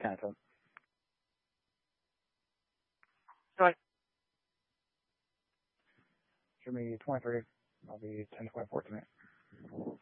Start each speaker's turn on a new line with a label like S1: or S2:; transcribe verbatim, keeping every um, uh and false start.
S1: ten to him.
S2: Go ahead.
S1: Show me twenty-three. I'll be ten twenty-four tonight.